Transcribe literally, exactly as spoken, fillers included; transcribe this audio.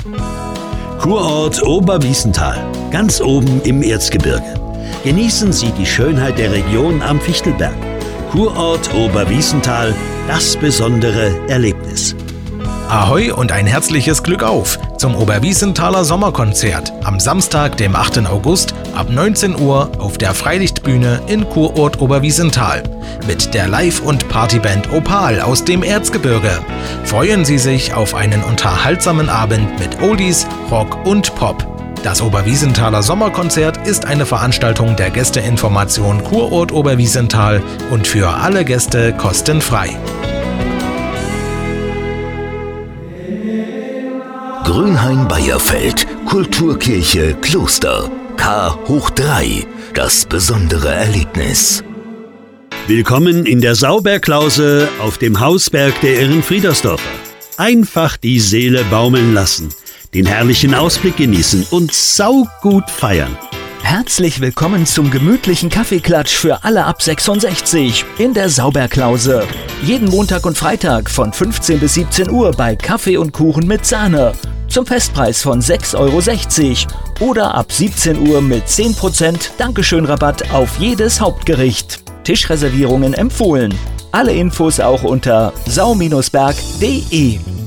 Kurort Oberwiesenthal, ganz oben im Erzgebirge. Genießen Sie die Schönheit der Region am Fichtelberg. Kurort Oberwiesenthal, das besondere Erlebnis. Ahoi und ein herzliches Glück auf zum Oberwiesenthaler Sommerkonzert am Samstag, dem achten August ab neunzehn Uhr auf der Freilichtbühne in Kurort Oberwiesenthal mit der Live- und Partyband Opal aus dem Erzgebirge. Freuen Sie sich auf einen unterhaltsamen Abend mit Oldies, Rock und Pop. Das Oberwiesenthaler Sommerkonzert ist eine Veranstaltung der Gästeinformation Kurort Oberwiesenthal und für alle Gäste kostenfrei. Grünhain-Beierfeld, Kulturkirche Kloster, K hoch drei, das besondere Erlebnis. Willkommen in der Sauberklause auf dem Hausberg der Ehrenfriedersdorfer. Einfach die Seele baumeln lassen, den herrlichen Ausblick genießen und saugut feiern. Herzlich willkommen zum gemütlichen Kaffeeklatsch für alle ab sechsundsechzig in der Sauberklause. Jeden Montag und Freitag von fünfzehn bis siebzehn Uhr bei Kaffee und Kuchen mit Sahne. Zum Festpreis von sechs Euro sechzig oder ab siebzehn Uhr mit zehn Prozent Dankeschön-Rabatt auf jedes Hauptgericht. Tischreservierungen empfohlen. Alle Infos auch unter sau Bindestrich berg punkt de.